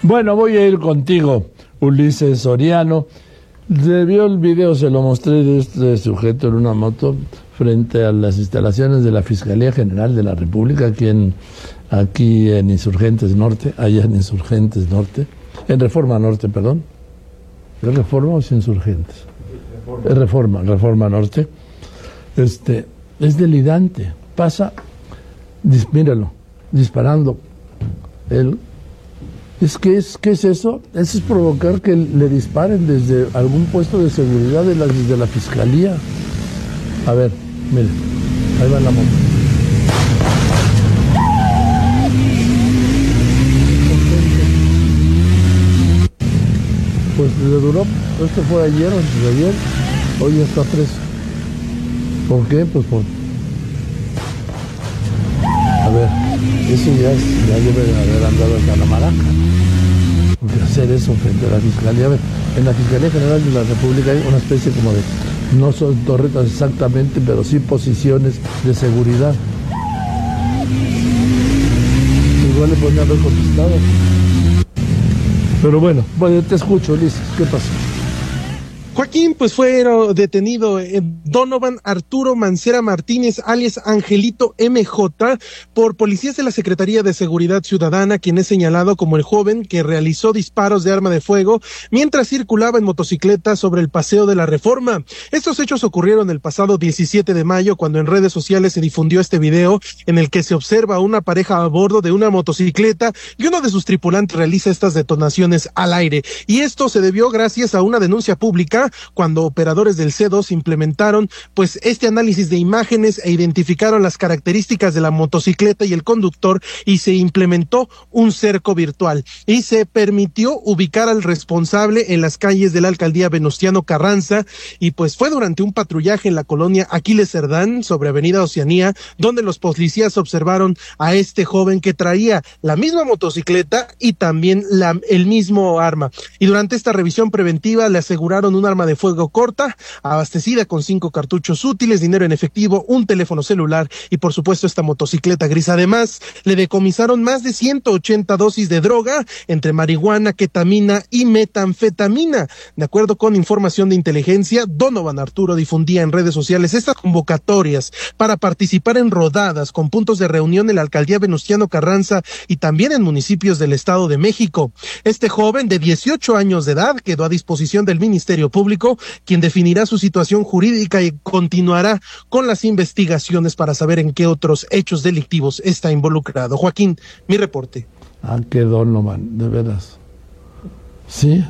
Bueno, voy a ir contigo, Ulises Soriano. Vio el video, se lo mostré de este sujeto en una moto frente a las instalaciones de la Fiscalía General de la República, aquí en Insurgentes Norte, allá en Insurgentes Norte, en Reforma Norte, perdón. ¿Es Reforma o es Insurgentes? Es Reforma Norte. Es delirante. Pasa, míralo, disparando. ¿Qué es eso? Eso es provocar que le disparen desde algún puesto de seguridad desde la Fiscalía. A ver, miren, ahí va la moto. Pues le duró, esto fue ayer o antes de ayer, hoy ya está preso. ¿Por qué? Pues por... A ver, eso ya debe de haber andado hasta la maraca. Porque hacer eso frente a la Fiscalía, a ver, en la Fiscalía General de la República hay una especie como de, no son torretas exactamente, pero sí posiciones de seguridad. Igual le podrían haber contestado. Pero bueno, te escucho, Ulises, ¿qué pasó? Joaquín, pues fue detenido Donovan Arturo Mancera Martínez, alias Angelito MJ, por policías de la Secretaría de Seguridad Ciudadana, quien es señalado como el joven que realizó disparos de arma de fuego mientras circulaba en motocicleta sobre el Paseo de la Reforma. Estos hechos ocurrieron el pasado 17 de mayo, cuando en redes sociales se difundió este video en el que se observa a una pareja a bordo de una motocicleta y uno de sus tripulantes realiza estas detonaciones al aire. Y esto se debió gracias a una denuncia pública cuando operadores del C2 implementaron pues este análisis de imágenes e identificaron las características de la motocicleta y el conductor, y se implementó un cerco virtual y se permitió ubicar al responsable en las calles de la alcaldía Venustiano Carranza. Y pues fue durante un patrullaje en la colonia Aquiles Cerdán sobre Avenida Oceanía donde los policías observaron a este joven que traía la misma motocicleta y también el mismo arma, y durante esta revisión preventiva le aseguraron un arma de fuego corta, abastecida con 5 cartuchos útiles, dinero en efectivo, un teléfono celular y por supuesto esta motocicleta gris. Además, le decomisaron más de 180 dosis de droga, entre marihuana, ketamina y metanfetamina. De acuerdo con información de inteligencia, Donovan Arturo difundía en redes sociales estas convocatorias para participar en rodadas con puntos de reunión en la alcaldía Venustiano Carranza y también en municipios del Estado de México. Este joven de 18 años de edad quedó a disposición del Ministerio Público, quien definirá su situación jurídica y continuará con las investigaciones para saber en qué otros hechos delictivos está involucrado. Joaquín, mi reporte. Qué Donovan, de veras. Sí.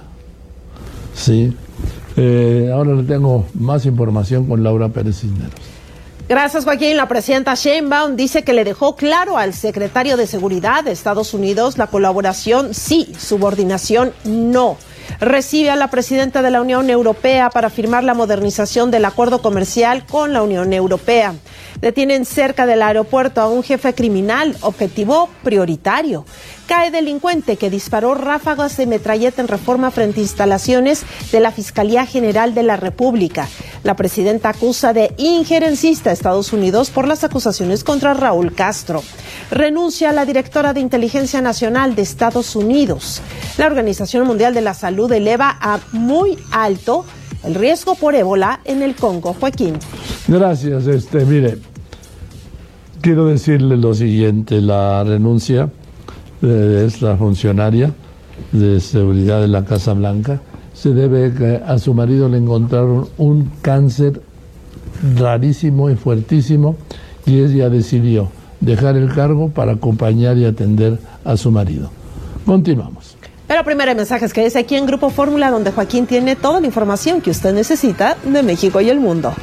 Ahora le tengo más información con Laura Pérez Cisneros. Gracias, Joaquín. La presidenta Sheinbaum dice que le dejó claro al secretario de Seguridad de Estados Unidos la colaboración sí, subordinación no. Recibe a la presidenta de la Unión Europea para firmar la modernización del acuerdo comercial con la Unión Europea. Detienen cerca del aeropuerto a un jefe criminal, objetivo prioritario. Cae delincuente que disparó ráfagas de metralleta en Reforma frente a instalaciones de la Fiscalía General de la República. La presidenta acusa de injerencista a Estados Unidos por las acusaciones contra Raúl Castro. Renuncia a la directora de Inteligencia Nacional de Estados Unidos. La Organización Mundial de la Salud eleva a muy alto el riesgo por ébola en el Congo. Joaquín. Gracias. Mire, quiero decirle lo siguiente: la renuncia de esta funcionaria de seguridad de la Casa Blanca se debe que a su marido le encontraron un cáncer rarísimo y fuertísimo, y ella decidió dejar el cargo para acompañar y atender a su marido. Continuamos. Pero primero hay mensajes que dice aquí en Grupo Fórmula, donde Joaquín tiene toda la información que usted necesita de México y el mundo.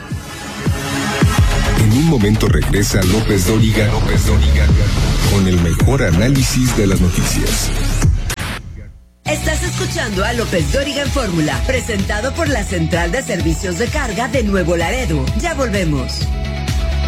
En un momento regresa López Dóriga con el mejor análisis de las noticias. Estás escuchando a López Dóriga en Fórmula, presentado por la Central de Servicios de Carga de Nuevo Laredo. Ya volvemos.